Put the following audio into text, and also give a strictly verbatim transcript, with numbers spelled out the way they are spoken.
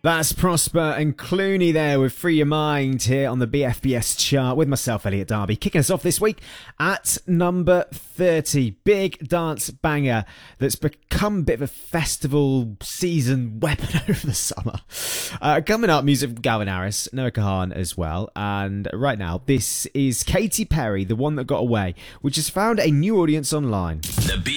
That's Prosper and Clooney there with Free Your Mind here on the B F B S chart with myself, Elliot Darby, kicking us off this week at number thirty. Big dance banger that's become a bit of a festival season weapon over the summer. Uh, coming up, music from Calvin Harris, Noah Kahan as well. And right now, this is Katy Perry, The One That Got Away, which has found a new audience online. The B-